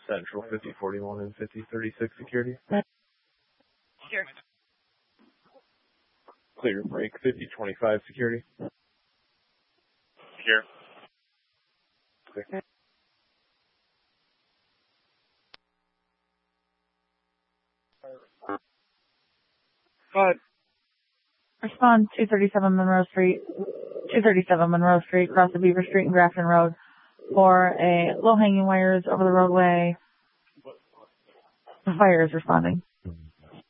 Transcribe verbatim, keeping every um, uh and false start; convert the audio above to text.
Central fifty forty-one and fifty thirty-six security. Sure. Clear break fifty twenty-five security. Here. Clear. Go ahead. Respond two thirty-seven Monroe Street, two thirty-seven Monroe Street, across the Beaver Street and Grafton Road for a low-hanging wires over the roadway. The fire is responding.